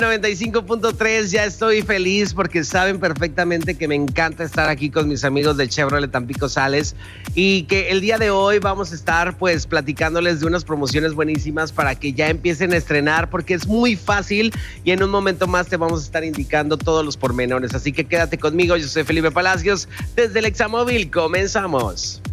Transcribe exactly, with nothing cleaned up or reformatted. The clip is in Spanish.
noventa y cinco punto tres, ya estoy feliz porque saben perfectamente que me encanta estar aquí con mis amigos de Chevrolet Tampico Sales y que el día de hoy vamos a estar pues platicándoles de unas promociones buenísimas para que ya empiecen a estrenar porque es muy fácil y en un momento más te vamos a estar indicando todos los pormenores, así que quédate conmigo, yo soy Felipe Palacios desde el Examóvil, comenzamos.